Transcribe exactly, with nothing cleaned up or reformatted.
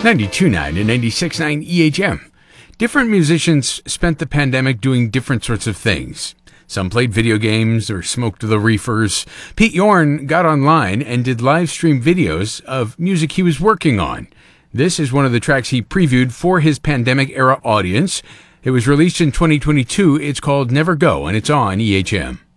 ninety-two point nine and ninety-six point nine E H M. Different musicians spent the pandemic doing different sorts of things. Some played video games or smoked the reefers. Pete Yorn got online and did live stream videos of music he was working on. This is one of the tracks he previewed for his pandemic-era audience. It was released in twenty twenty-two. It's called Never Go, and it's on E H M.